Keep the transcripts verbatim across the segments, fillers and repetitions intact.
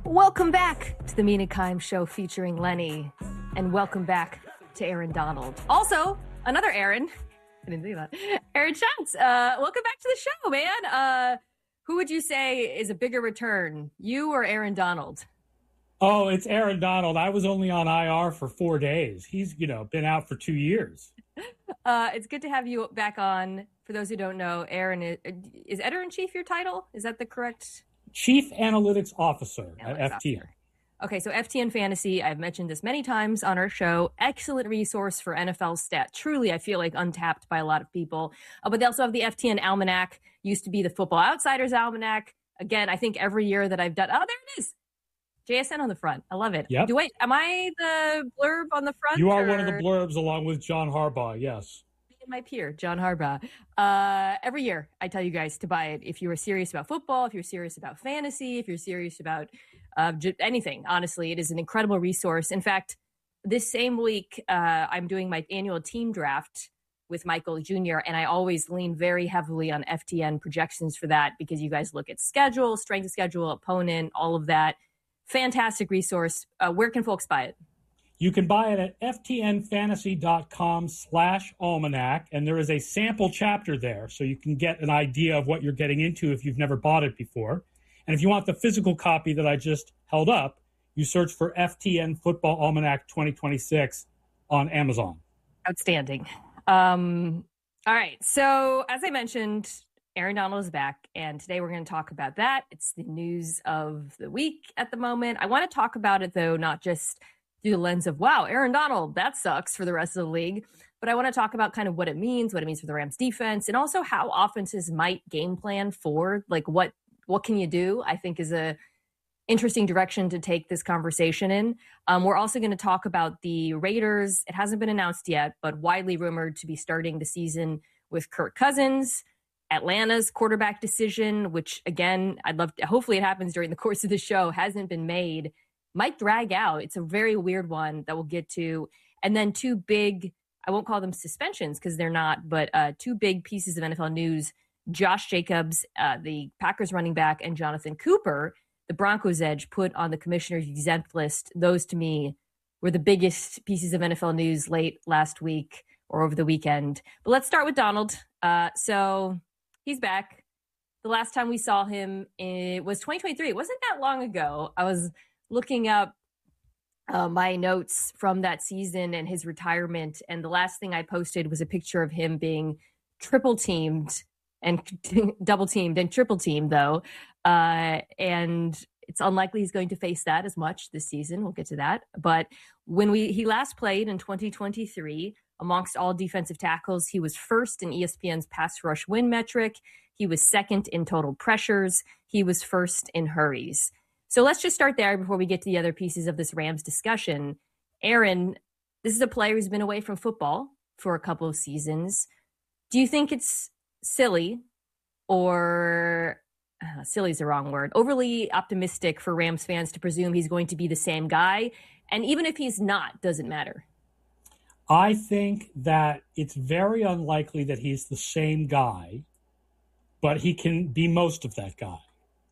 Welcome back to the Mina Kimes Show featuring Lenny, and welcome back to Aaron Donald. Also, another Aaron. I didn't think of that. Aaron Schatz, uh, welcome back to the show, man. Uh, who would you say is a bigger return, you or Aaron Donald? Oh, it's Aaron Donald. I was only on I R for four days. He's, you know, been out for two years. Uh, it's good to have you back on. For those who don't know, Aaron is, is editor-in-chief your title? Is that the correct? Chief Analytics Officer Analytics at F T N. Officer. Okay, so F T N Fantasy, I've mentioned this many times on our show. Excellent resource for N F L stat. Truly, I feel like untapped by a lot of people. Uh, but they also have the F T N Almanac. Used to be the Football Outsiders Almanac. Again, I think every year that I've done. Oh, there it is. J S N on the front. I love it. Yep. Do wait, am I the blurb on the front? You are or? one of the blurbs along with John Harbaugh, yes. My peer, John Harbaugh. Uh, every year, I tell you guys to buy it if you are serious about football, if you're serious about fantasy, if you're serious about uh, j- anything. Honestly, it is an incredible resource. In fact, this same week, uh, I'm doing my annual team draft with Michael Junior, and I always lean very heavily on F T N projections for that because you guys look at schedule, strength of schedule, opponent, all of that. Fantastic resource. Uh, where can folks buy it? You can buy it at ftnfantasy.com slash almanac, and there is a sample chapter there, so you can get an idea of what you're getting into if you've never bought it before. And if you want the physical copy that I just held up, you search for F T N Football Almanac twenty twenty-six on Amazon. Outstanding. Um, all right, so as I mentioned, Aaron Donald is back, and today we're going to talk about that. It's the news of the week at the moment. I want to talk about it, though, not just through the lens of, wow, Aaron Donald, that sucks for the rest of the league. But I want to talk about kind of what it means, what it means for the Rams defense, and also how offenses might game plan for, like, what what can you do, I think is a interesting direction to take this conversation in. Um, we're also going to talk about the Raiders. It hasn't been announced yet, but widely rumored to be starting the season with Kirk Cousins. Atlanta's quarterback decision, which, again, I'd love to, hopefully it happens during the course of the show, hasn't been made. Might drag out. It's a very weird one that we'll get to. And then two big, I won't call them suspensions because they're not, but uh, two big pieces of N F L news. Josh Jacobs, uh, the Packers running back, and Jonathan Cooper, the Broncos edge, put on the commissioner's exempt list. Those, to me, were the biggest pieces of N F L news late last week or over the weekend. But let's start with Donald. Uh, so he's back. The last time we saw him, it was twenty twenty-three. It wasn't that long ago. I was looking up uh, my notes from that season and his retirement. And the last thing I posted was a picture of him being triple teamed and double teamed and triple teamed, though. Uh, and it's unlikely he's going to face that as much this season. We'll get to that. But when we he last played in twenty twenty-three, amongst all defensive tackles, he was first in E S P N's pass rush win metric. He was second in total pressures. He was first in hurries. So let's just start there before we get to the other pieces of this Rams discussion. Aaron, this is a player who's been away from football for a couple of seasons. Do you think it's silly or uh, silly is the wrong word, overly optimistic for Rams fans to presume he's going to be the same guy? And even if he's not, doesn't matter. I think that it's very unlikely that he's the same guy, but he can be most of that guy.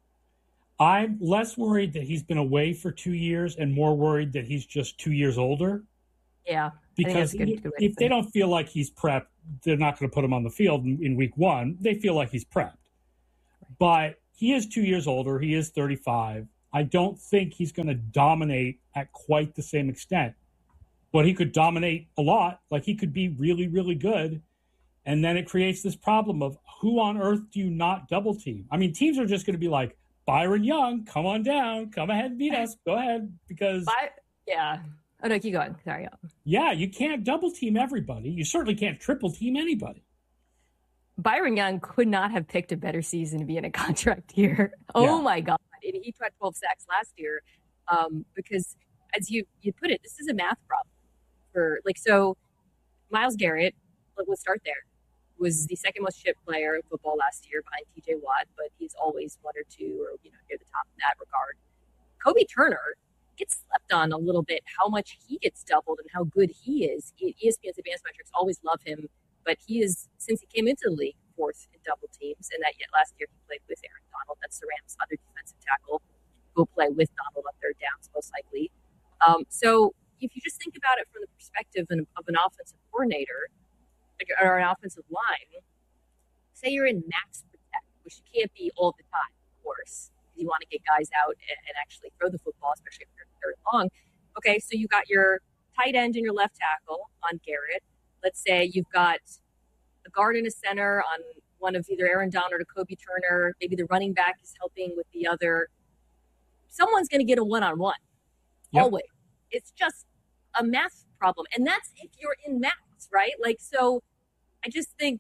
I'm less worried that he's been away for two years and more worried that he's just two years older. Yeah. Because good, good if they don't feel like he's prepped, they're not going to put him on the field in, in week one. They feel like he's prepped. But he is two years older. He is thirty-five. I don't think he's going to dominate at quite the same extent. But he could dominate a lot. Like, he could be really, really good. And then it creates this problem of who on earth do you not double team? I mean, teams are just going to be like, Byron Young, come on down. Come ahead and beat us. Go ahead. Because, By, yeah. Oh, no, keep going. Sorry. Yeah, you can't double team everybody. You certainly can't triple team anybody. Byron Young could not have picked a better season to be in a contract here. Oh, yeah. My God. And he tried twelve sacks last year um, because, as you, you put it, this is a math problem. For like so, Myles Garrett, let's start there, was the second most shipped player in football last year behind T J Watt, but he's always one or two or you know near the top in that regard. Kobe Turner gets slept on a little bit how much he gets doubled and how good he is. E S P N's advanced metrics always love him, but he is, since he came into the league, fourth in double teams, and that yet last year he played with Aaron Donald. That's the Rams' other defensive tackle. will play with Donald on third downs, most likely. Um, so if you just think about it from the perspective of an offensive coordinator or an offensive line, say you're in max protect, which you can't be all the time, of course. You want to get guys out and, and actually throw the football, especially if you're third long. Okay, so you got your tight end and your left tackle on Garrett. Let's say you've got a guard and a center on one of either Aaron Donald or Kobe Turner. Maybe the running back is helping with the other. Someone's going to get a one-on-one. Yep. Always. It's just a math problem. And that's if you're in maths, right? Like, so I just think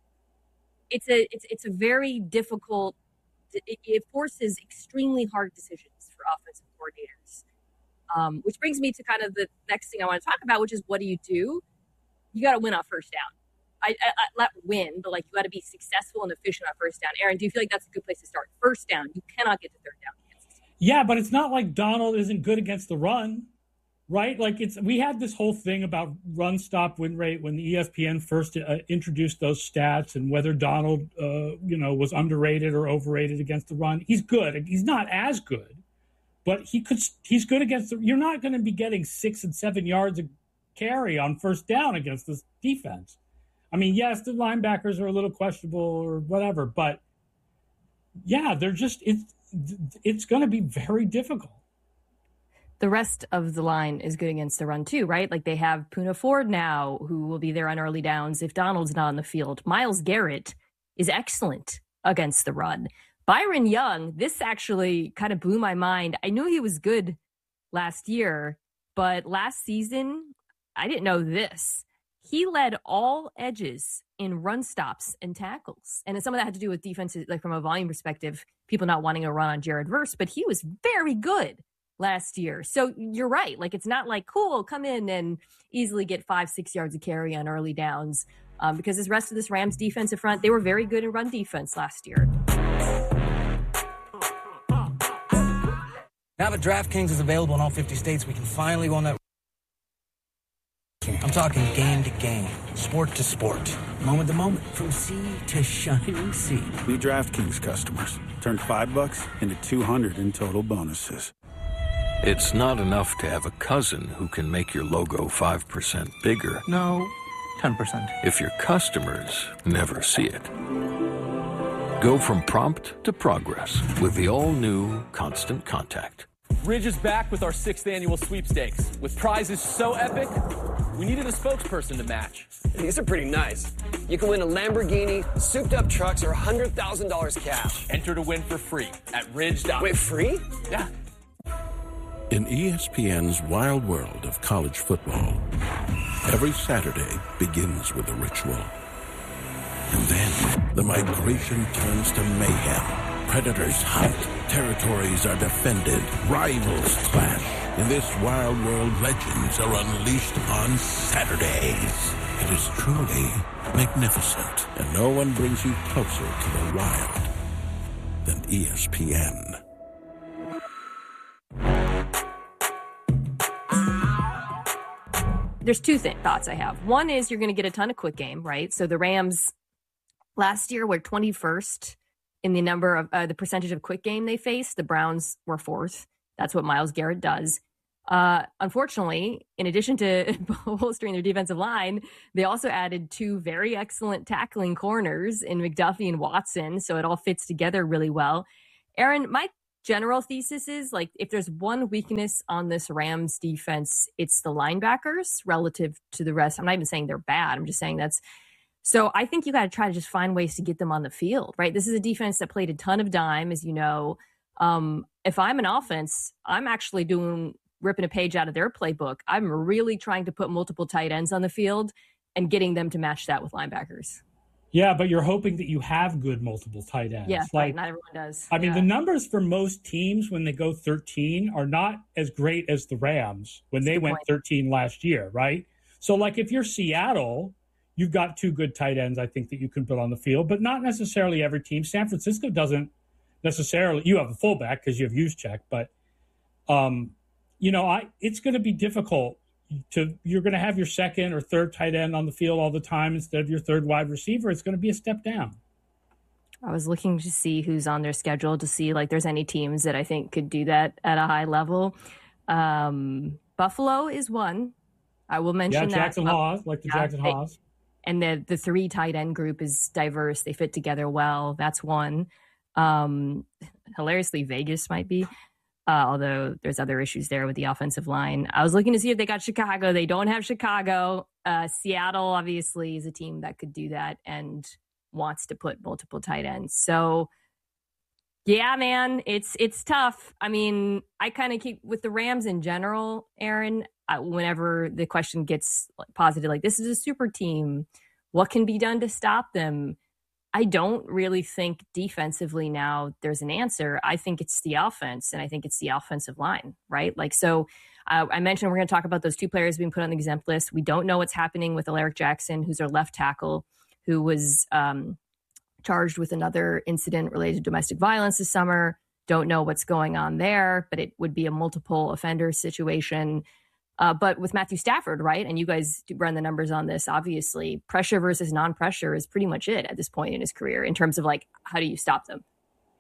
it's a it's it's a very difficult, it, it forces extremely hard decisions for offensive coordinators. Um, which brings me to kind of the next thing I want to talk about, which is what do you do? You got to win on first down. I, I, I not win, but like you got to be successful and efficient on first down. Aaron, do you feel like that's a good place to start? First down, you cannot get to third down. Yeah, but it's not like Donald isn't good against the run, right? Like it's we had this whole thing about run stop win rate when the E S P N first uh, introduced those stats and whether Donald, uh, you know, was underrated or overrated against the run. He's good. He's not as good, but he could. He's good against the. You're not going to be getting six and seven yards of carry on first down against this defense. I mean, yes, the linebackers are a little questionable or whatever, but yeah, they're just it's. It's going to be very difficult. The rest of the line is good against the run too, right? Like they have Poona Ford now, who will be there on early downs if Donald's not on the field. Myles Garrett is excellent against the run. Byron Young, this actually kind of blew my mind. I knew he was good last year, but last season, I didn't know this. He led all edges in run stops and tackles. And some of that had to do with defenses, like from a volume perspective, people not wanting to run on Jared Verse, but he was very good last year. So you're right. Like, it's not like, cool, come in and easily get five, six yards of carry on early downs. Um, because this rest of this Rams defensive front, they were very good in run defense last year. Now that DraftKings is available in all fifty states, we can finally go on that. I'm talking game to game, sport to sport, moment to moment, from sea to shining sea. New DraftKings customers turn five bucks into two hundred in total bonuses. It's not enough to have a cousin who can make your logo five percent bigger. No, ten percent. If your customers never see it. Go from prompt to progress with the all-new Constant Contact. Ridge is back with our sixth annual sweepstakes. With prizes so epic, we needed a spokesperson to match. These are pretty nice. You can win a Lamborghini, souped-up trucks, or one hundred thousand dollars cash. Enter to win for free at ridge dot com. Wait, free? Yeah. In E S P N's wild world of college football, every Saturday begins with a ritual. And then the migration turns to mayhem. Predators hunt, territories are defended, rivals clash. In this wild world, legends are unleashed on Saturdays. It is truly magnificent, and no one brings you closer to the wild than E S P N. There's two th- thoughts I have. One is you're going to get a ton of quick game, right? So the Rams last year were twenty-first in the number of uh, the percentage of quick game they faced. The Browns were fourth. That's what Myles Garrett does. Uh, unfortunately, in addition to bolstering their defensive line, they also added two very excellent tackling corners in McDuffie and Watson. So it all fits together really well. Aaron, my general thesis is, like, if there's one weakness on this Rams defense, it's the linebackers relative to the rest. I'm not even saying they're bad. I'm just saying that's so I think you got to try to just find ways to get them on the field, right? This is a defense that played a ton of dime, as you know. Um, if I'm an offense, I'm actually doing ripping a page out of their playbook. I'm really trying to put multiple tight ends on the field and getting them to match that with linebackers. Yeah, but you're hoping that you have good multiple tight ends. Yeah, like, right. Not everyone does. I mean, yeah. the numbers for most teams when they go thirteen are not as great as the Rams when they went point. thirteen last year, right? So, like, if you're Seattle, you've got two good tight ends, I think, that you can put on the field, but not necessarily every team. San Francisco doesn't necessarily. You have a fullback because you have Juszczyk, but, um, you know, I it's going to be difficult. To you're going to have your second or third tight end on the field all the time instead of your third wide receiver. It's going to be a step down. I was looking to see who's on their schedule to see like there's any teams that I think could do that at a high level. Um, Buffalo is one. I will mention yeah, that. Jackson Haas, like the yeah, Jackson they, Haas. And the the three tight end group is diverse. They fit together well. That's one. Um, hilariously, Vegas might be. Uh, although there's other issues there with the offensive line. I was looking to see if they got Chicago. They don't have Chicago. Uh, Seattle, obviously, is a team that could do that and wants to put multiple tight ends. So, yeah, man, it's it's tough. I mean, I kind of keep with the Rams in general, Aaron, uh, whenever the question gets posited, like, this is a super team. What can be done to stop them? I don't really think defensively now there's an answer. I think it's the offense, and I think it's the offensive line, right? Like, so uh, I mentioned we're going to talk about those two players being put on the exempt list. We don't know what's happening with Alaric Jackson, who's our left tackle, who was um, charged with another incident related to domestic violence this summer. Don't know what's going on there, but it would be a multiple offender situation. Uh, but with Matthew Stafford, right? And you guys run the numbers on this, obviously. Pressure versus non-pressure is pretty much it at this point in his career in terms of, like, how do you stop them?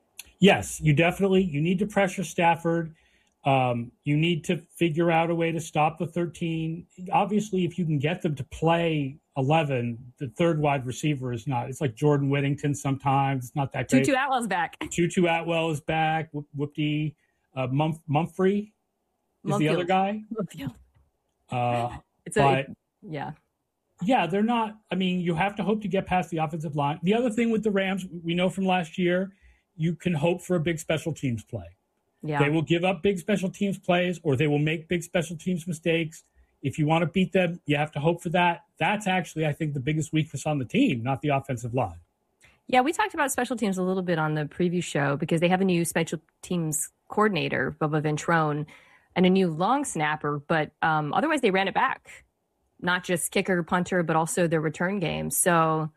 Yes, you definitely, you need to pressure Stafford. Um, you need to figure out a way to stop the thirteen. Obviously, if you can get them to play eleven, the third wide receiver is not, it's like Jordan Whittington sometimes. It's not that great. Tutu Atwell's back. Tutu Atwell is back. Whoopty. Uh, Mumf- Mumphrey is Mumfield. The other guy. Mumfield. Uh, it's but, a, yeah. Yeah, they're not. I mean, you have to hope to get past the offensive line. The other thing with the Rams, we know from last year, you can hope for a big special teams play. Yeah. They will give up big special teams plays, or they will make big special teams mistakes. If you want to beat them, you have to hope for that. That's actually, I think, the biggest weakness on the team, not the offensive line. Yeah, we talked about special teams a little bit on the preview show because they have a new special teams coordinator, Bubba Ventrone, and a new long snapper, but um, otherwise they ran it back. Not just kicker, punter, but also the return game. So,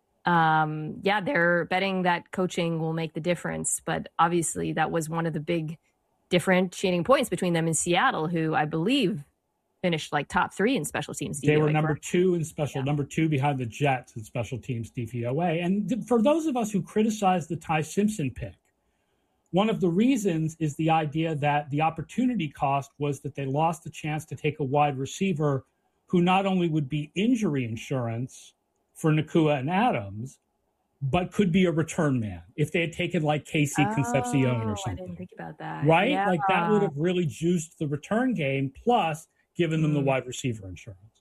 um, yeah, they're betting that coaching will make the difference. But obviously that was one of the big differentiating points between them and Seattle, who I believe finished like top three in special teams. D V O A, they were number correct? two in special, yeah. number two behind the Jets in special teams D V O A. And th- for those of us who criticized the Ty Simpson pick, one of the reasons is the idea that the opportunity cost was that they lost the chance to take a wide receiver who not only would be injury insurance for Nacua and Adams, but could be a return man if they had taken like Casey oh, Concepcion or something. I didn't think about that. Right? Yeah. Like that would have really juiced the return game, plus given them mm. the wide receiver insurance.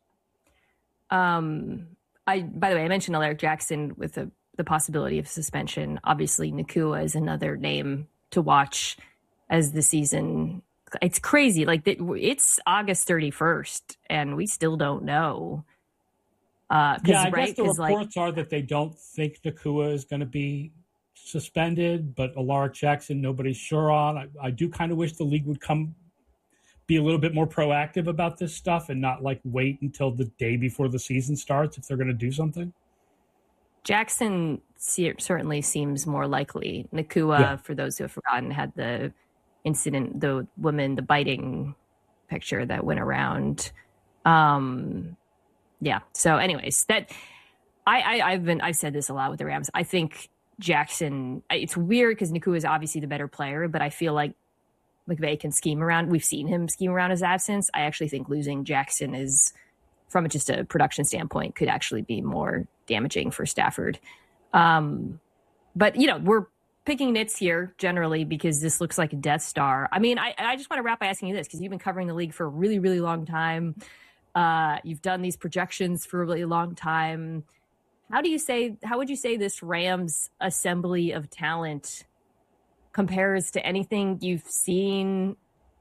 Um, I by the way, I mentioned Alaric Jackson with the, the possibility of suspension. Obviously, Nacua is another name to watch as the season. It's crazy. Like it's August thirty-first and we still don't know. Uh, yeah, I right, guess the reports like, are that they don't think Nacua is going to be suspended, but Alaric Jackson, nobody's sure on. I, I do kind of wish the league would come be a little bit more proactive about this stuff and not like wait until the day before the season starts if they're going to do something. Jackson certainly seems more likely. Nacua, yeah. for those who have forgotten, had the incident, the woman, the biting picture that went around. Um, yeah. So anyways, that I, I, I've been, I've said this a lot with the Rams. I think Jackson, it's weird because Nacua is obviously the better player, but I feel like McVay can scheme around. We've seen him scheme around his absence. I actually think losing Jackson is, from just a production standpoint, could actually be more damaging for Stafford. Um, but, you know, we're picking nits here generally because this looks like a Death Star. I mean, I, I just want to wrap by asking you this because you've been covering the league for a really, really long time. Uh, you've done these projections for a really long time. How do you say, how would you say this Rams assembly of talent compares to anything you've seen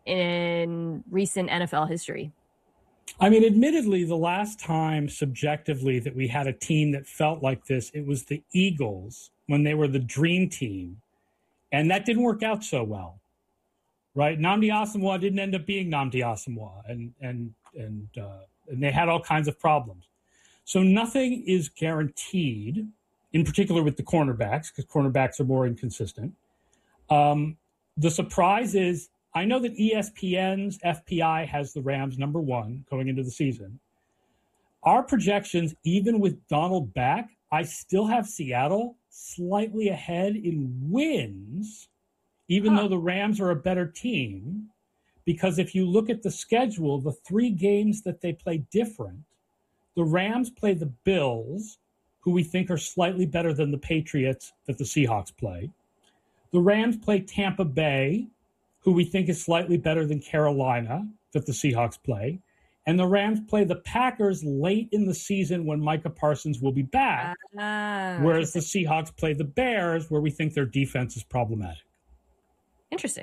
in recent N F L history? I mean, admittedly, the last time subjectively that we had a team that felt like this, it was the Eagles when they were the dream team. And that didn't work out so well, right? Nnamdi Asomugha didn't end up being Nnamdi Asomugha, and and and uh, and they had all kinds of problems. So nothing is guaranteed, in particular with the cornerbacks, because cornerbacks are more inconsistent. Um, the surprise is, I know that E S P N's F P I has the Rams number one going into the season. Our projections, even with Donald back, I still have Seattle slightly ahead in wins, even huh. though the Rams are a better team. Because if you look at the schedule, the three games that they play different, the Rams play the Bills, who we think are slightly better than the Patriots that the Seahawks play. The Rams play Tampa Bay, who we think is slightly better than Carolina that the Seahawks play. And the Rams play the Packers late in the season when Micah Parsons will be back, uh, whereas the Seahawks play the Bears, where we think their defense is problematic. Interesting.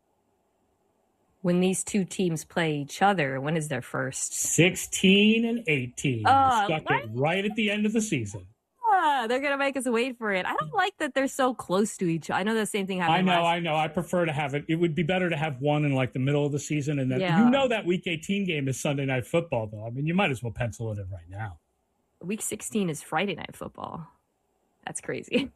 When these two teams play each other, when is their first? sixteen and eighteen. Oh, Stuck right? it right at the end of the season. Yeah, they're going to make us wait for it. I don't like that they're so close to each other. I know the same thing happened I know, last I know. I prefer to have it. It would be better to have one in like the middle of the season. And then yeah. you know that week eighteen game is Sunday Night Football, though. I mean, you might as well pencil it in right now. Week sixteen is Friday Night Football. That's crazy.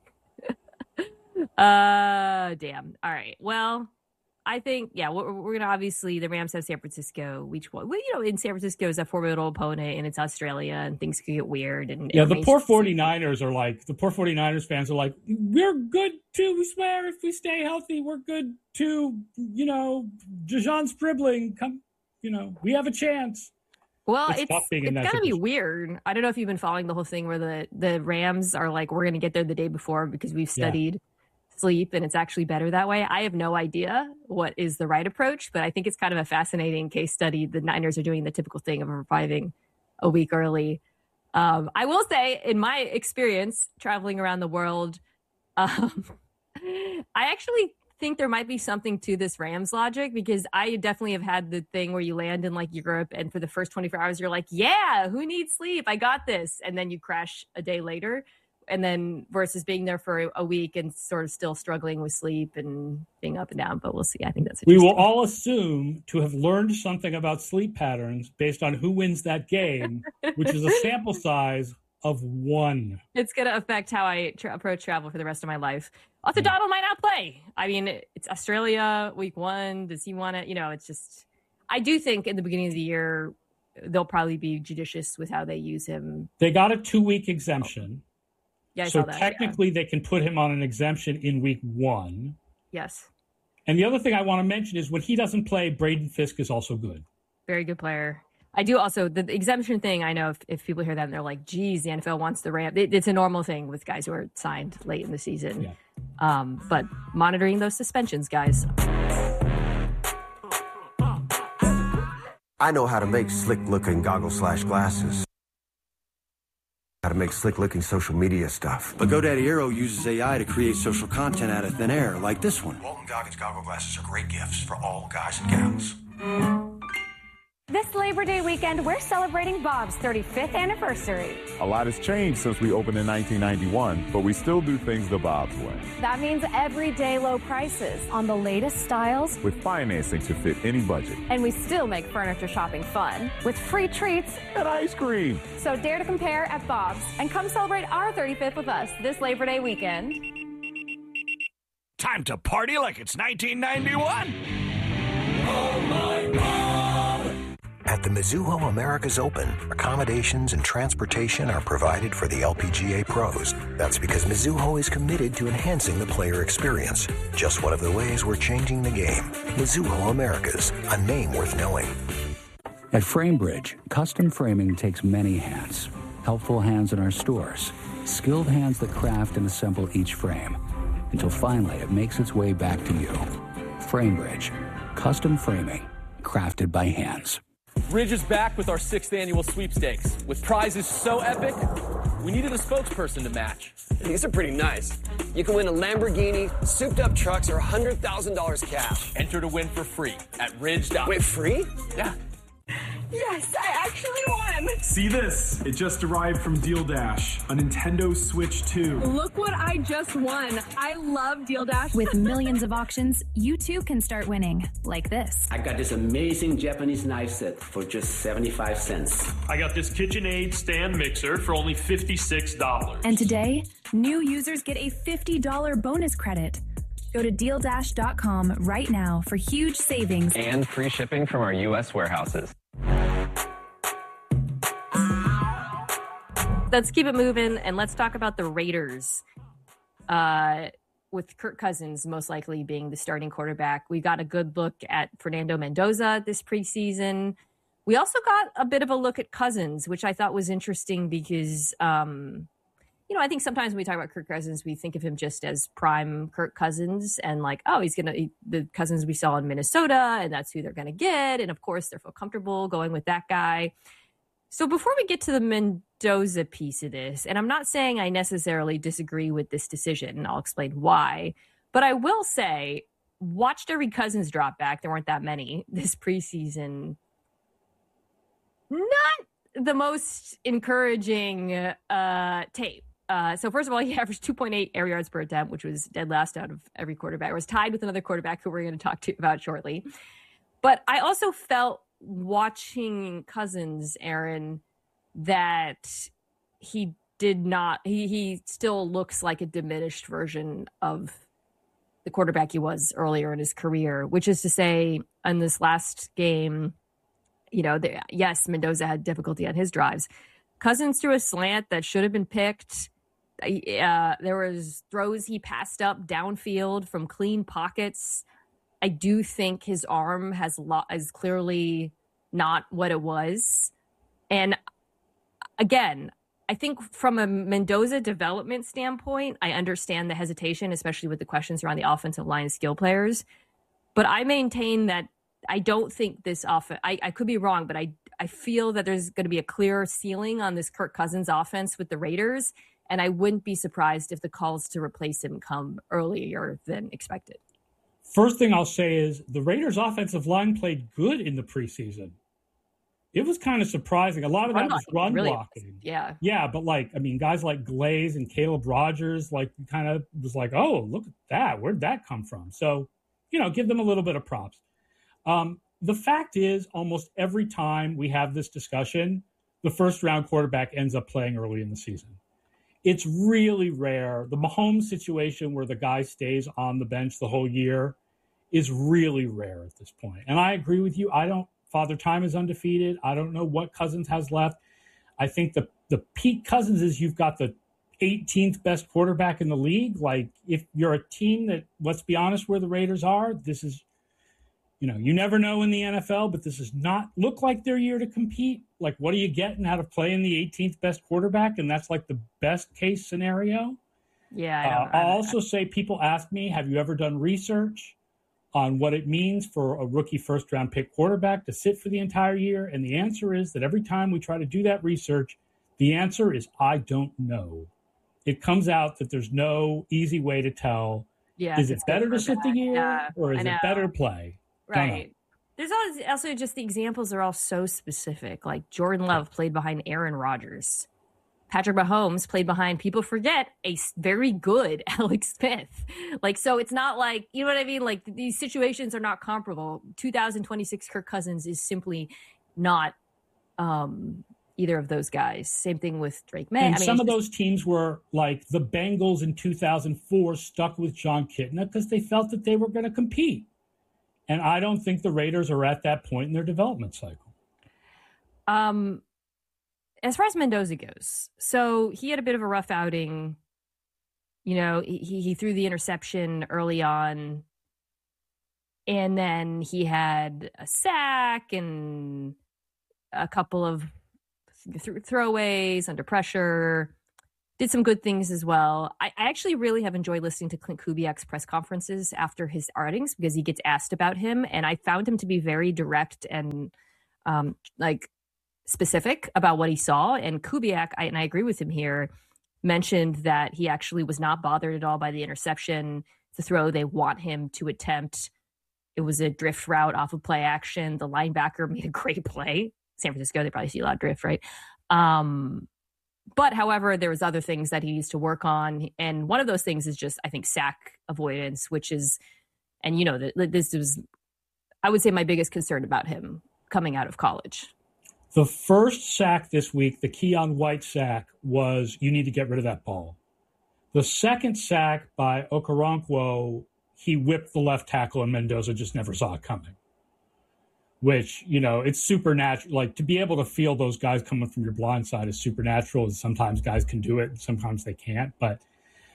uh, damn. All right. Well, I think, yeah, we're, we're going to obviously, the Rams have San Francisco, which, well, you know, in San Francisco is a formidable opponent, and it's Australia, and things could get weird. And yeah, the poor 49ers are like, the poor 49ers fans are like, we're good too, we swear, if we stay healthy, we're good too. You know, Dejan Scribbling, come, you know, we have a chance. Well, it's, it's, it's going to be weird. I don't know if you've been following the whole thing where the, the Rams are like, we're going to get there the day before because we've studied. Yeah. Sleep and it's actually better that way. I have no idea what is the right approach, but I think it's kind of a fascinating case study. The Niners are doing the typical thing of reviving a week early. Um, I will say, in my experience traveling around the world, um, I actually think there might be something to this Rams logic, because I definitely have had the thing where you land in like Europe and for the first twenty-four hours, you're like, yeah, who needs sleep? I got this. And then you crash a day later. And then versus being there for a week and sort of still struggling with sleep and being up and down. But we'll see. I think that's We will all assume to have learned something about sleep patterns based on who wins that game, which is a sample size of one. It's going to affect how I tra- approach travel for the rest of my life. Also, yeah. Donald might not play. I mean, it's Australia week one. Does he want to, you know, it's just, I do think in the beginning of the year, they'll probably be judicious with how they use him. They got a two week exemption. Yeah, I so saw that, technically yeah. they can put him on an exemption in week one. Yes. And the other thing I want to mention is when he doesn't play, Braden Fisk is also good. Very good player. I do also, the exemption thing, I know if, if people hear that and they're like, geez, the N F L wants the Ram. It, it's a normal thing with guys who are signed late in the season. Yeah. Um, but monitoring those suspensions, guys. I know how to make slick-looking goggles slash glasses. How to make slick-looking social media stuff. But GoDaddy Aero uses A I to create social content out of thin air, like this one. Walton Goggins goggle glasses are great gifts for all guys and gals. This Labor Day weekend, we're celebrating Bob's thirty-fifth anniversary. A lot has changed since we opened in nineteen ninety-one, but we still do things the Bob's way. That means everyday low prices on the latest styles with financing to fit any budget. And we still make furniture shopping fun with free treats and ice cream. So dare to compare at Bob's and come celebrate our thirty-fifth with us this Labor Day weekend. Time to party like it's nineteen ninety-one. Oh my God. At the Mizuho America's Open, accommodations and transportation are provided for the L P G A pros. That's because Mizuho is committed to enhancing the player experience. Just one of the ways we're changing the game. Mizuho Americas, a name worth knowing. At FrameBridge, custom framing takes many hands. Helpful hands in our stores, skilled hands that craft and assemble each frame, until finally it makes its way back to you. FrameBridge, custom framing, crafted by hands. Ridge is back with our sixth annual sweepstakes. With prizes so epic, we needed a spokesperson to match. These are pretty nice. You can win a Lamborghini, souped-up trucks, or one hundred thousand dollars cash. Enter to win for free at ridge dot com. Wait, free? Yeah. Yes, I actually won! See this? It just arrived from Deal Dash, a Nintendo Switch two. Look what I just won. I love Deal Dash. With millions of auctions, you too can start winning, like this. I got this amazing Japanese knife set for just seventy-five cents. I got this KitchenAid stand mixer for only fifty-six dollars. And today, new users get a fifty dollars bonus credit. Go to deal dash dot com right now for huge savings. And free shipping from our U S warehouses. Let's keep it moving and let's talk about the Raiders. uh, with Kirk Cousins most likely being the starting quarterback. We got a good look at Fernando Mendoza this preseason. We also got a bit of a look at Cousins, which I thought was interesting because, um, you know, I think sometimes when we talk about Kirk Cousins, we think of him just as prime Kirk Cousins and like, oh, he's going to, the Cousins we saw in Minnesota, and that's who they're going to get. And of course, they're feel comfortable going with that guy. So before we get to the Mendoza piece of this, and I'm not saying I necessarily disagree with this decision, and I'll explain why, but I will say, watched every Cousins drop back. There weren't that many this preseason. Not the most encouraging uh, tape. Uh, so first of all, he averaged two point eight air yards per attempt, which was dead last out of every quarterback. It was tied with another quarterback who we're going to talk to about shortly. But I also felt watching Cousins, Aaron, that he did not, he, he still looks like a diminished version of the quarterback he was earlier in his career, which is to say, in this last game, you know, the, yes, Mendoza had difficulty on his drives. Cousins threw a slant that should have been picked. Uh, there was throws he passed up downfield from clean pockets. I do think his arm has lo- is clearly not what it was. And again, I think from a Mendoza development standpoint, I understand the hesitation, especially with the questions around the offensive line skill players. But I maintain that I don't think this offense, I, I could be wrong, but I, I feel that there's going to be a clear ceiling on this Kirk Cousins offense with the Raiders. And I wouldn't be surprised if the calls to replace him come earlier than expected. First thing I'll say is the Raiders offensive line played good in the preseason. It was kind of surprising. A lot of that was run really blocking. Was, yeah. Yeah, but like, I mean, guys like Glaze and Caleb Rogers, like kind of was like, oh, look at that. Where'd that come from? So, you know, give them a little bit of props. Um, the fact is, almost every time we have this discussion, the first round quarterback ends up playing early in the season. It's really rare. The Mahomes situation where the guy stays on the bench the whole year is really rare at this point. And I agree with you. I don't, Father Time is undefeated. I don't know what Cousins has left. I think the, the peak Cousins is you've got the eighteenth best quarterback in the league. Like if you're a team that, let's be honest, where the Raiders are, this is, you know, you never know in the N F L, but this does not look like their year to compete. Like, what are you getting out of playing the eighteenth best quarterback? And that's like the best case scenario. Yeah. I uh, I'll also say, people ask me, have you ever done research on what it means for a rookie first round pick quarterback to sit for the entire year? And the answer is that every time we try to do that research, the answer is, I don't know. It comes out that there's no easy way to tell. Yeah, is it better to sit the year yeah, or is it better play? Right. There's also just the examples are all so specific. Like Jordan Love played behind Aaron Rodgers. Patrick Mahomes played behind, people forget, a very good Alex Smith. Like, so it's not like, you know what I mean? Like these situations are not comparable. two thousand twenty-six Kirk Cousins is simply not um, either of those guys. Same thing with Drake May. And I mean, some of just, those teams were like the Bengals in two thousand four stuck with John Kitna because they felt that they were going to compete. And I don't think the Raiders are at that point in their development cycle. Um, as far as Mendoza goes, so he had a bit of a rough outing. You know, he, he threw the interception early on, and then he had a sack and a couple of th- throwaways under pressure. Did some good things as well. I, I actually really have enjoyed listening to Clint Kubiak's press conferences after his outings because he gets asked about him, and I found him to be very direct and um, like specific about what he saw. And Kubiak, I, and I agree with him here, mentioned that he actually was not bothered at all by the interception, the throw they want him to attempt. It was a drift route off of play action. The linebacker made a great play. San Francisco, they probably see a lot of drift, right? Um, But, however, there was other things that he needs to work on. And one of those things is just, I think, sack avoidance, which is, and you know, this was, I would say, my biggest concern about him coming out of college. The first sack this week, the Keon White sack, was you need to get rid of that ball. The second sack by Okoronkwo, he whipped the left tackle and Mendoza just never saw it coming. Which, you know, it's supernatural. Like, to be able to feel those guys coming from your blind side is supernatural. And sometimes guys can do it, and sometimes they can't. But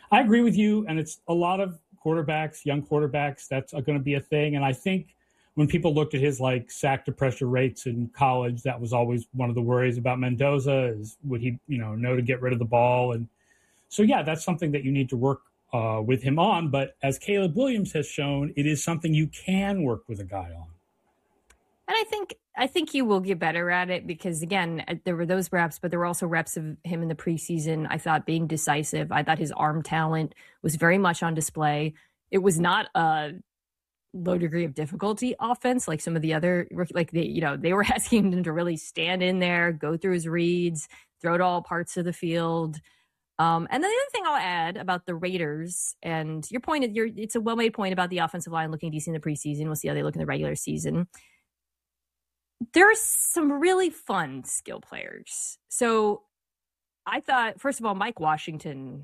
I agree with you, and it's a lot of quarterbacks, young quarterbacks, that's going to be a thing. And I think when people looked at his like sack to pressure rates in college, that was always one of the worries about Mendoza is would he, you know, know to get rid of the ball. And so, yeah, that's something that you need to work uh, with him on. But as Caleb Williams has shown, it is something you can work with a guy on. And I think I think he will get better at it because, again, there were those reps, but there were also reps of him in the preseason. I thought being decisive. I thought his arm talent was very much on display. It was not a low degree of difficulty offense like some of the other, like they, you know, they were asking him to really stand in there, go through his reads, throw to all parts of the field. Um, and then the other thing I'll add about the Raiders, and your point, your, it's a well-made point about the offensive line looking decent in the preseason. We'll see how they look in the regular season. There are some really fun skill players. So I thought, first of all, Mike Washington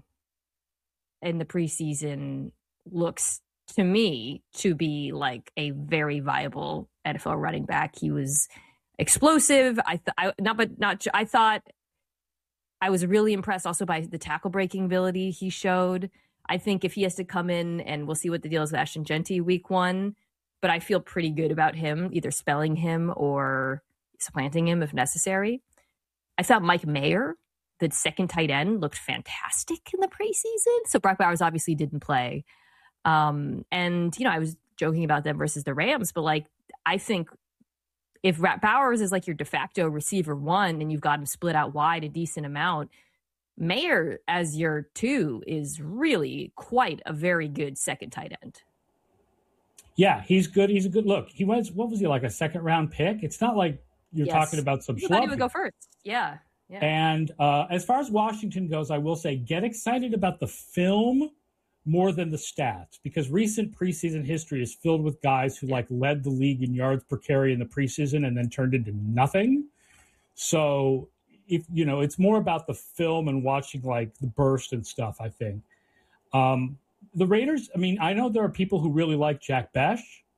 in the preseason looks to me to be like a very viable N F L running back. He was explosive. I thought, I, not, but not, I thought I was really impressed also by the tackle breaking ability he showed. I think if he has to come in, and we'll see what the deal is with Ashton Genty week one, but I feel pretty good about him, either spelling him or supplanting him if necessary. I thought Mike Mayer, the second tight end, looked fantastic in the preseason. So Brock Bowers obviously didn't play. Um, and, you know, I was joking about them versus the Rams, but like, I think if Bowers is like your de facto receiver one and you've got him split out wide a decent amount, Mayer as your two is really quite a very good second tight end. Yeah, he's good. He's a good look. He was, what was he, like a second round pick? It's not like you're yes. talking about some schlub. schlub. He would go first. Yeah. yeah. And uh, as far as Washington goes, I will say get excited about the film more than the stats, because recent preseason history is filled with guys who like led the league in yards per carry in the preseason and then turned into nothing. So if, you know, it's more about the film and watching like the burst and stuff, I think. Um, The Raiders, I mean, I know there are people who really like Jack Bech,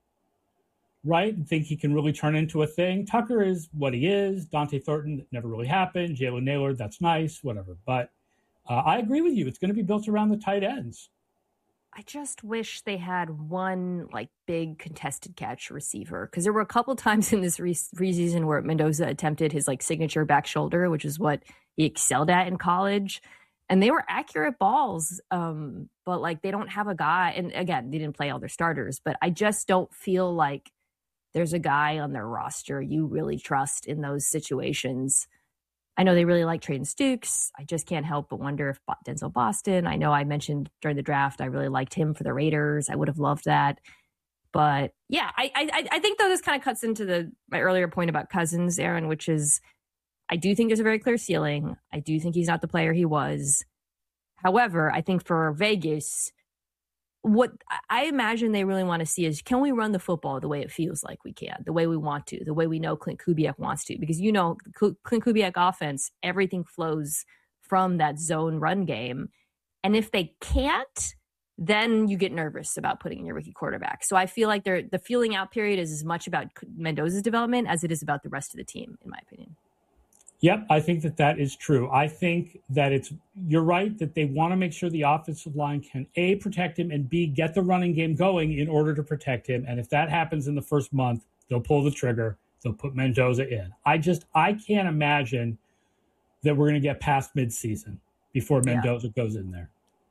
right, and think he can really turn into a thing. Tucker is what he is. Dante Thornton, that never really happened. Jalen Naylor, that's nice, whatever. But uh, I agree with you. It's going to be built around the tight ends. I just wish they had one like big contested catch receiver, because there were a couple times in this re- preseason where Mendoza attempted his like signature back shoulder, which is what he excelled at in college. And they were accurate balls, um, but like they don't have a guy. And again, they didn't play all their starters, but I just don't feel like there's a guy on their roster you really trust in those situations. I know they really like Trayden Stukes. I just can't help but wonder if Denzel Boston, I know I mentioned during the draft, I really liked him for the Raiders. I would have loved that. But yeah, I I, I think though this kind of cuts into the my earlier point about Cousins, Aaron, which is I do think there's a very clear ceiling. I do think he's not the player he was. However, I think for Vegas, what I imagine they really want to see is, can we run the football the way it feels like we can, the way we want to, the way we know Clint Kubiak wants to? Because, you know, Clint Kubiak offense, everything flows from that zone run game. And if they can't, then you get nervous about putting in your rookie quarterback. So I feel like they're, the feeling out period is as much about Mendoza's development as it is about the rest of the team, in my opinion. Yep, I think that that is true. I think that it's, you're right, that they want to make sure the offensive line can A, protect him, and B, get the running game going in order to protect him. And if that happens in the first month, they'll pull the trigger. They'll put Mendoza in. I just, I can't imagine that we're going to get past midseason before Mendoza yeah. goes in there.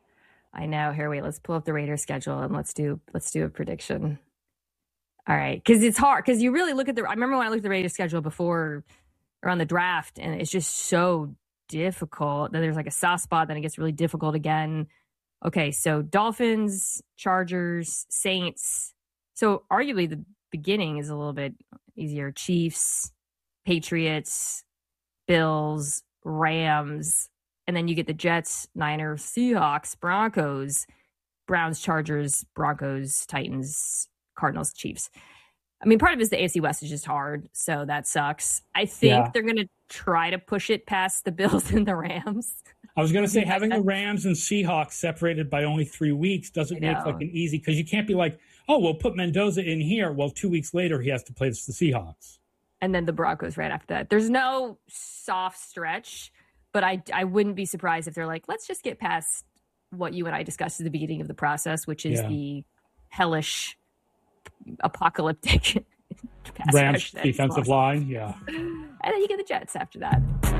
I know. Here, wait, let's pull up the Raiders schedule and let's do, let's do a prediction. All right. Because it's hard. Because you really look at the, I remember when I looked at the Raiders schedule before around the draft, and it's just so difficult. Then there's like a soft spot, then it gets really difficult again. Okay, so Dolphins, Chargers, Saints. So arguably the beginning is a little bit easier. Chiefs, Patriots, Bills, Rams, and then you get the Jets, Niners, Seahawks, Broncos, Browns, Chargers, Broncos, Titans, Cardinals, Chiefs. I mean, part of it is the A F C West is just hard, so that sucks. I think yeah. they're going to try to push it past the Bills and the Rams. I was going to say, having the Rams and Seahawks separated by only three weeks doesn't make like an easy, because you can't be like, oh, we'll put Mendoza in here. Well, two weeks later, he has to play the Seahawks. And then the Broncos right after that. There's no soft stretch, but I, I wouldn't be surprised if they're like, let's just get past what you and I discussed at the beginning of the process, which is Yeah. the hellish, apocalyptic pass Rams rush that he's defensive lost. line, yeah. And then you get the Jets after that.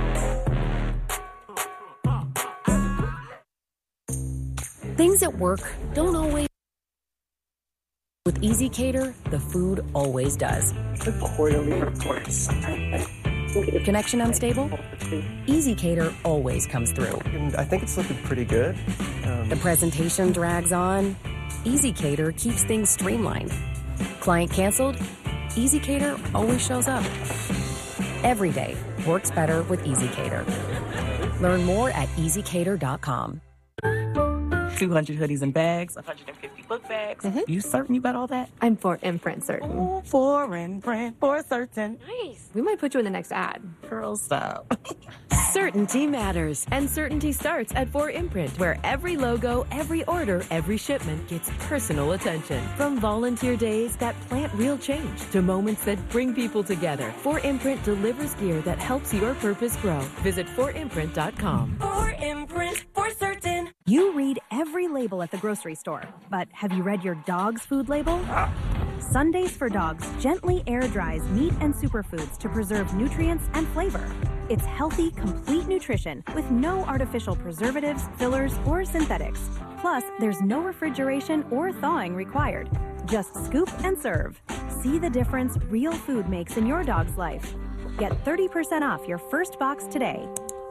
Things at work don't always. With Easy Cater, the food always does. Connection unstable? Easy Cater always comes through. And I think it's looking pretty good. Um, The presentation drags on. Easy Cater keeps things streamlined. Client canceled? Easy Cater always shows up. Every day works better with Easy Cater. Learn more at easy cater dot com. two hundred hoodies and bags, one hundred fifty book bags. Mm-hmm. You certain you got all that? I'm for imprint certain. Oh, for imprint, for certain. Nice. We might put you in the next ad. Girl, stop. Certainty matters, and certainty starts at four imprint, where every logo, every order, every shipment gets personal attention. From volunteer days that plant real change to moments that bring people together, four imprint delivers gear that helps your purpose grow. Visit four imprint dot com. For imprint, for certain. You read every label at the grocery store, but have you read your dog's food label? Sundays for Dogs gently air dries meat and superfoods to preserve nutrients and flavor. It's healthy, complete nutrition with no artificial preservatives, fillers, or synthetics. Plus, there's no refrigeration or thawing required. Just scoop and serve. See the difference real food makes in your dog's life. Get thirty percent off your first box today.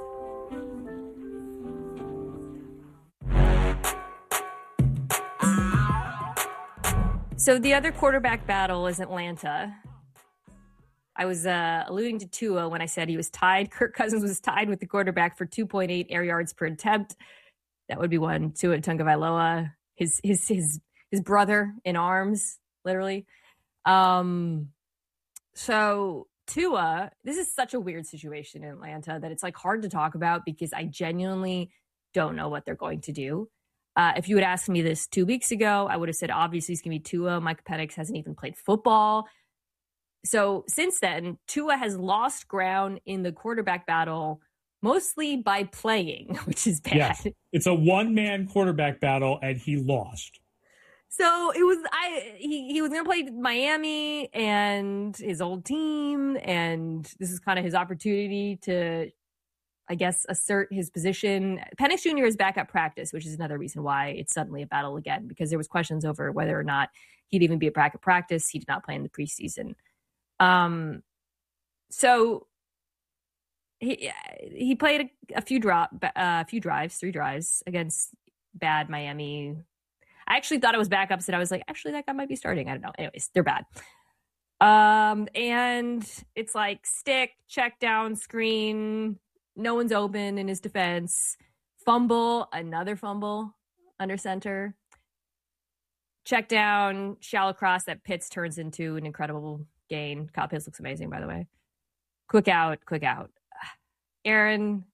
So the other quarterback battle is Atlanta. I was uh, alluding to Tua when I said he was tied. Kirk Cousins was tied with the quarterback for two point eight air yards per attempt. That would be one. Tua Tagovailoa, his his his his brother in arms, literally. Um, so Tua, this is such a weird situation in Atlanta that it's like hard to talk about because I genuinely don't know what they're going to do. Uh, if you had asked me this two weeks ago, I would have said, obviously, it's going to be Tua. Micah Penix hasn't even played football. So since then, Tua has lost ground in the quarterback battle, mostly by playing, which is bad. Yes. It's a one-man quarterback battle, and he lost. So it was I he, he was going to play Miami and his old team, and this is kind of his opportunity to, I guess, assert his position. Penix Junior is back at practice, which is another reason why it's suddenly a battle again, because there was questions over whether or not he'd even be back at practice. He did not play in the preseason. Um, so he he played a, a few drop uh, a few drives, three drives against bad Miami. I actually thought it was backups, and I was like, actually, that guy might be starting. I don't know. Anyways, they're bad. Um, and it's like stick, check down, screen. No one's open in his defense. Fumble, another fumble under center. Check down, shallow cross that Pitts turns into an incredible gain. Kyle Pitts looks amazing, by the way. Quick out, quick out. Aaron,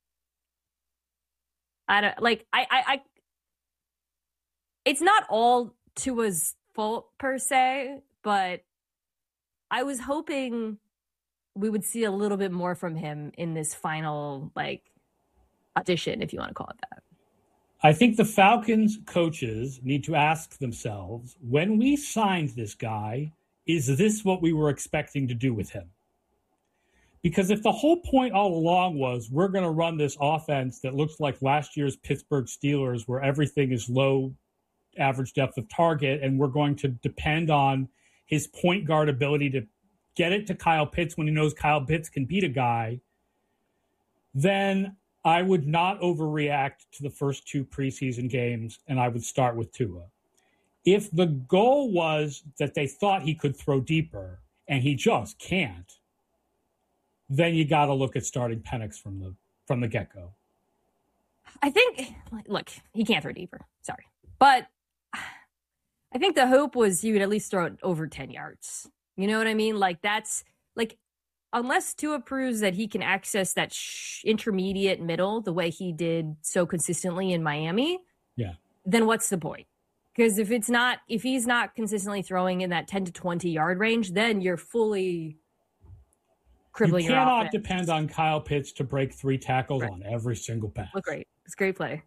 I don't like. I, I, I. It's not all Tua's fault per se, but I was hoping we would see a little bit more from him in this final, like, audition, if you want to call it that. I think the Falcons coaches need to ask themselves, when we signed this guy, is this what we were expecting to do with him? Because if the whole point all along was we're going to run this offense that looks like last year's Pittsburgh Steelers, where everything is low average depth of target, and we're going to depend on his point guard ability to get it to Kyle Pitts when he knows Kyle Pitts can beat a guy, then I would not overreact to the first two preseason games, and I would start with Tua. If the goal was that they thought he could throw deeper and he just can't, then you got to look at starting Penix from the from the get-go. I think, look, he can't throw deeper. Sorry. But I think the hope was you would at least throw it over ten yards. You know what I mean? Like, that's, like, unless Tua proves that he can access that sh- intermediate middle the way he did so consistently in Miami, yeah, then what's the point? Because if it's not, if he's not consistently throwing in that ten to twenty yard range, then you're fully crippling you your cannot offense. depend on Kyle Pitts to break three tackles Right. on every single pass. Look great. It's a great play.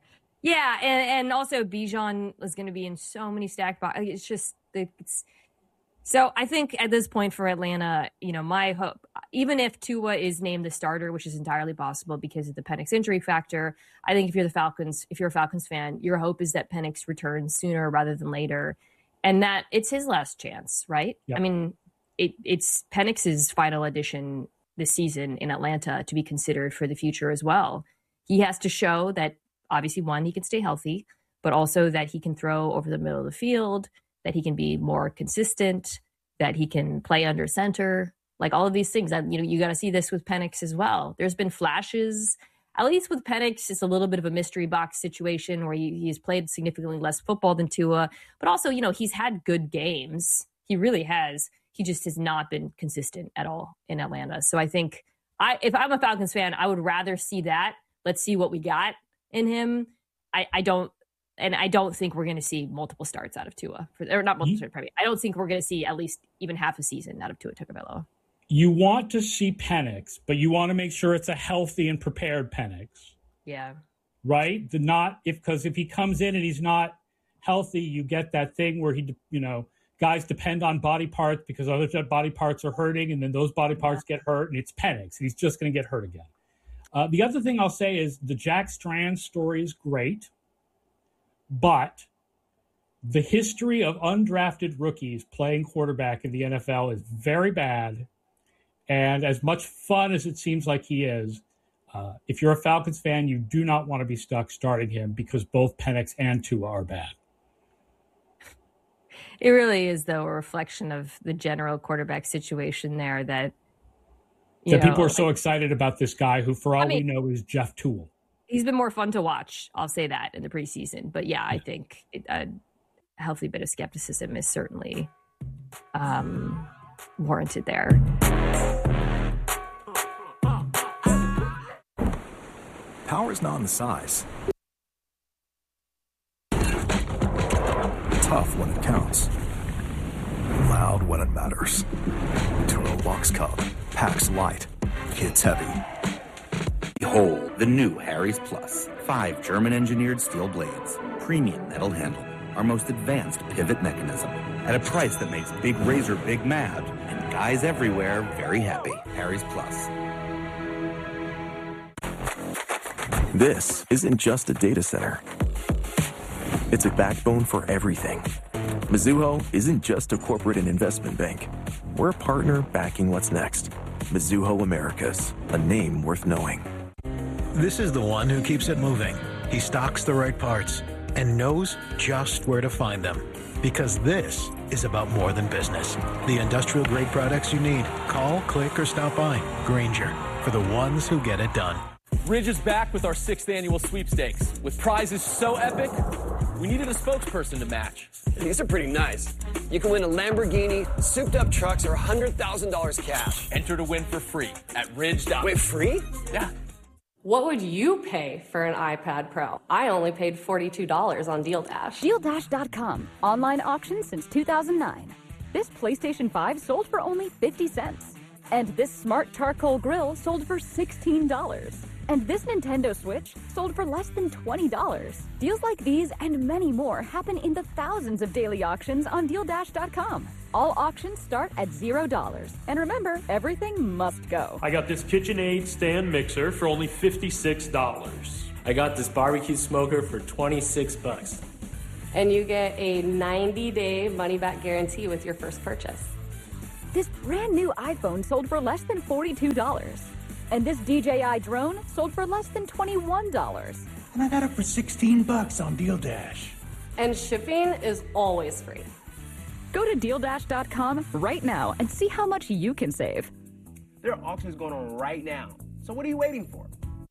Yeah, and, and also Bijan is going to be in so many stacked boxes. It's just it's so I think at this point for Atlanta, you know, my hope, even if Tua is named the starter, which is entirely possible because of the Penix injury factor, I think if you're the Falcons, if you're a Falcons fan, your hope is that Penix returns sooner rather than later, and that it's his last chance, right? Yep. I mean, it, it's Penix's final edition this season in Atlanta to be considered for the future as well. He has to show that, obviously, one, he can stay healthy, but also that he can throw over the middle of the field, that he can be more consistent, that he can play under center, like all of these things. That, you know, you got to see this with Penix as well. There's been flashes, at least with Penix, it's a little bit of a mystery box situation where he, he's played significantly less football than Tua, but also, you know, he's had good games. He really has. He just has not been consistent at all in Atlanta. So I think I, if I'm a Falcons fan, I would rather see that. Let's see what we got in him. I, I don't, and I don't think we're going to see multiple starts out of Tua, for, or not multiple starts. Probably. I don't think we're going to see at least even half a season out of Tua Tagovailoa. You want to see Penix, but you want to make sure it's a healthy and prepared Penix. Yeah. Right? The not if because if he comes in and he's not healthy, you get that thing where he, you know, guys depend on body parts because other body parts are hurting, and then those body parts yeah. get hurt, and it's Penix, and he's just going to get hurt again. Uh, the other thing I'll say is the Jack Strand story is great, but the history of undrafted rookies playing quarterback in the N F L is very bad. And as much fun as it seems like he is, uh, if you're a Falcons fan, you do not want to be stuck starting him because both Penix and Tua are bad. It really is, though, a reflection of the general quarterback situation there that, you that know, people are so excited about this guy who, for all I mean, we know, is Jeff Toole. He's been more fun to watch. I'll say that in the preseason. But yeah, I think it, a healthy bit of skepticism is certainly um, warranted there. Power is not in the size. Tough when it counts. Loud when it matters. Turo Box Cub. Packs light. Hits heavy. Behold the new Harry's Plus. Five German-engineered steel blades. Premium metal handle. Our most advanced pivot mechanism. At a price that makes Big Razor big mad. And guys everywhere very happy. Harry's Plus. This isn't just a data center. It's a backbone for everything. Mizuho isn't just a corporate and investment bank. We're a partner backing what's next. Mizuho Americas, a name worth knowing. This is the one who keeps it moving. He stocks the right parts and knows just where to find them. Because this is about more than business. The industrial-grade products you need. Call, click, or stop by. Grainger, for the ones who get it done. Ridge is back with our sixth annual sweepstakes. With prizes so epic, we needed a spokesperson to match. These are pretty nice. You can win a Lamborghini, souped-up trucks, or one hundred thousand dollars cash. Enter to win for free at ridge dot com. Wait, free? Yeah. What would you pay for an iPad Pro? I only paid forty-two dollars on Deal Dash. Deal Dash dot com. Online auction since two thousand nine. This PlayStation five sold for only fifty cents. And this smart charcoal grill sold for sixteen dollars. And this Nintendo Switch sold for less than twenty dollars. Deals like these and many more happen in the thousands of daily auctions on Deal Dash dot com. All auctions start at zero dollars. And remember, everything must go. I got this KitchenAid stand mixer for only fifty-six dollars. I got this barbecue smoker for twenty-six bucks. And you get a ninety-day money-back guarantee with your first purchase. This brand new iPhone sold for less than forty-two dollars. And this D J I drone sold for less than twenty-one dollars. And I got it for sixteen bucks on Deal Dash. And shipping is always free. Go to Deal Dash dot com right now and see how much you can save. There are auctions going on right now. So what are you waiting for?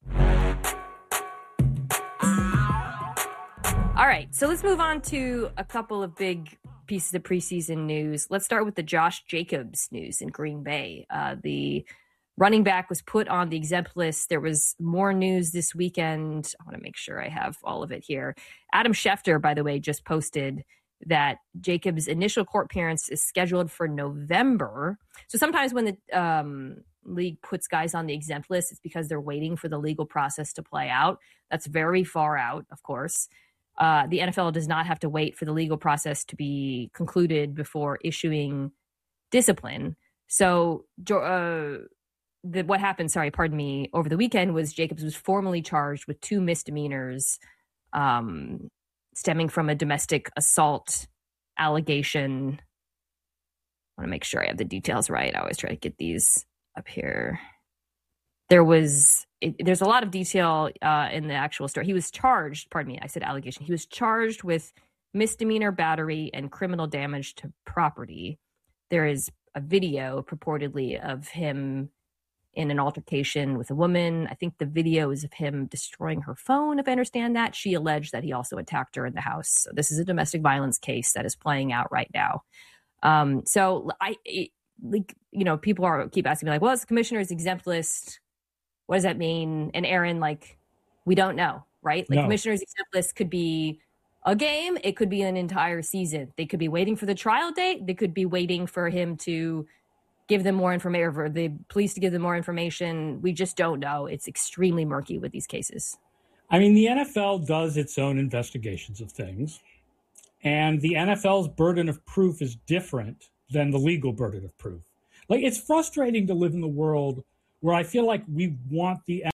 All right, so let's move on to a couple of big pieces of preseason news. Let's start with the Josh Jacobs news in Green Bay. Uh, the running back was put on the exempt list. There was more news this weekend. I want to make sure I have all of it here. Adam Schefter, by the way, just posted that Jacobs' initial court appearance is scheduled for November. So sometimes when the um, league puts guys on the exempt list, it's because they're waiting for the legal process to play out. That's very far out, of course. Uh, the N F L does not have to wait for the legal process to be concluded before issuing discipline. So uh, the, what happened, sorry, pardon me, over the weekend was Jacobs was formally charged with two misdemeanors um, stemming from a domestic assault allegation. I want to make sure I have the details right. I always try to get these up here. There was, it, there's a lot of detail uh, in the actual story. He was charged, pardon me, I said allegation. He was charged with misdemeanor battery and criminal damage to property. There is a video purportedly of him in an altercation with a woman. I think the video is of him destroying her phone, if I understand that. She alleged that he also attacked her in the house. So this is a domestic violence case that is playing out right now. Um, so I, it, like, you know, people are keep asking me like, well, it's the commissioner's exempt list. What does that mean? And Aaron, like, we don't know, right? Like, no. Commissioner's exempt list could be a game. It could be an entire season. They could be waiting for the trial date. They could be waiting for him to give them more information, or for the police to give them more information. We just don't know. It's extremely murky with these cases. I mean, the N F L does its own investigations of things. And the N F L's burden of proof is different than the legal burden of proof. Like, it's frustrating to live in the world where I feel like we want the...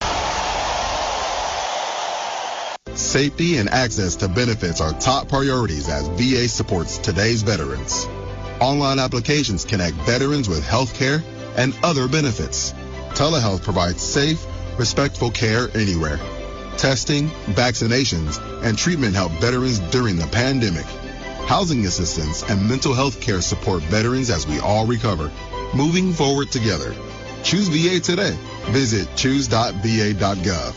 Safety and access to benefits are top priorities as V A supports today's veterans. Online applications connect veterans with health care and other benefits. Telehealth provides safe, respectful care anywhere. Testing, vaccinations, and treatment help veterans during the pandemic. Housing assistance and mental health care support veterans as we all recover. Moving forward together. Choose V A today. Visit choose dot v a dot gov.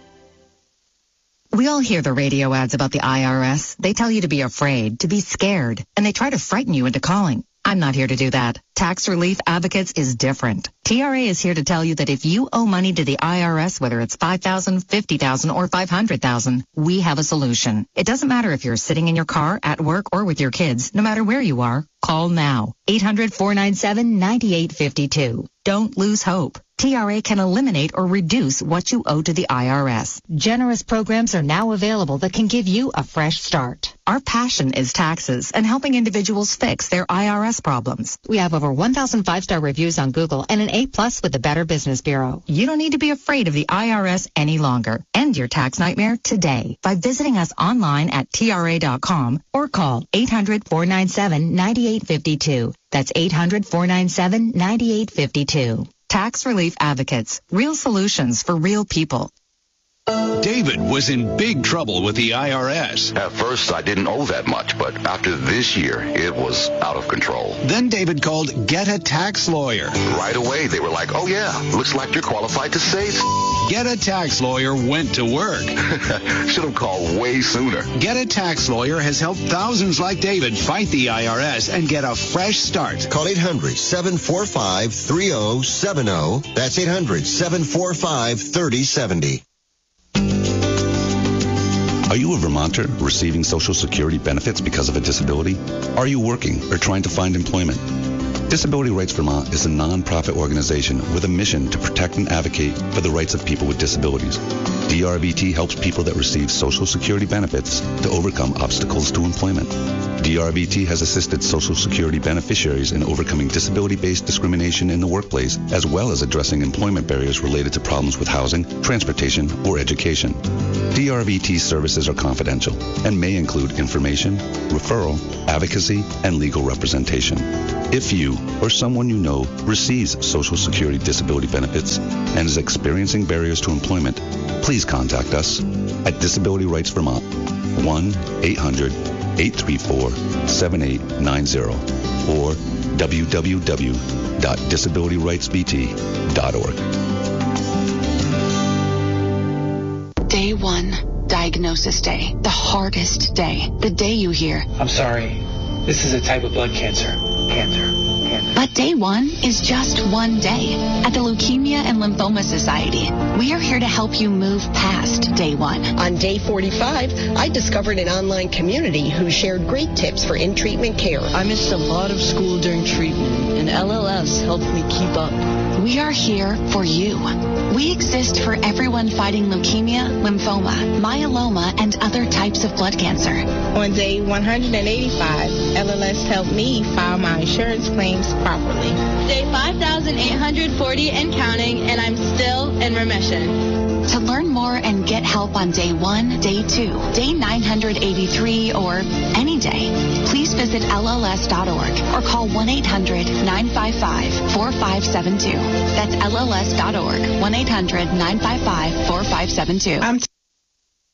We all hear the radio ads about the I R S. They tell you to be afraid, to be scared, and they try to frighten you into calling. I'm not here to do that. Tax Relief Advocates is different. T R A is here to tell you that if you owe money to the I R S, whether it's five thousand dollars, fifty thousand dollars, or five hundred thousand dollars, we have a solution. It doesn't matter if you're sitting in your car, at work, or with your kids. No matter where you are, call now. eight hundred, four nine seven, nine eight five two. Don't lose hope. T R A can eliminate or reduce what you owe to the I R S. Generous programs are now available that can give you a fresh start. Our passion is taxes and helping individuals fix their I R S problems. We have over one thousand five-star reviews on Google and an A plus with the Better Business Bureau. You don't need to be afraid of the I R S any longer. End your tax nightmare today by visiting us online at T R A dot com or call eight hundred, four nine seven, nine eight five two. That's eight hundred, four nine seven, nine eight five two. Tax Relief Advocates. Real solutions for real people. David was in big trouble with the I R S. At first, I didn't owe that much, but after this year, it was out of control. Then David called Get a Tax Lawyer. Right away, they were like, oh yeah, looks like you're qualified to save. Get a Tax Lawyer went to work. Should have called way sooner. Get a Tax Lawyer has helped thousands like David fight the I R S and get a fresh start. Call eight hundred, seven four five, three zero seven zero. That's eight hundred, seven four five, three zero seven zero. Are you a Vermonter receiving Social Security benefits because of a disability? Are you working or trying to find employment? Disability Rights Vermont is a non-profit organization with a mission to protect and advocate for the rights of people with disabilities. D R V T helps people that receive Social Security benefits to overcome obstacles to employment. D R V T has assisted Social Security beneficiaries in overcoming disability-based discrimination in the workplace, as well as addressing employment barriers related to problems with housing, transportation, or education. D R V T services are confidential and may include information, referral, advocacy, and legal representation. If you or someone you know receives Social Security disability benefits and is experiencing barriers to employment, please contact us at Disability Rights Vermont, one eight hundred, eight three four, seven eight nine zero, or w w w dot disability rights v t dot org. Day one, diagnosis day, the hardest day, the day you hear, I'm sorry, this is a type of blood cancer. Cancer. Cancer. But day one is just one day. At the Leukemia and Lymphoma Society, we are here to help you move past day one. On day forty-five, I discovered an online community who shared great tips for in-treatment care. I missed a lot of school during treatment, and L L S helps me keep up. We are here for you. We exist for everyone fighting leukemia, lymphoma, myeloma, and other types of blood cancer. On day one hundred eighty-five, L L S helped me file my insurance claims properly. Day five thousand eight hundred forty and counting, and I'm still in remission. To learn more and get help on day one, day two, day nine hundred eighty-three, or any day, please visit L L S dot org or call one eight hundred nine five five four five seven two. That's L L S dot org, one eight hundred nine five five four five seven two. I'm t-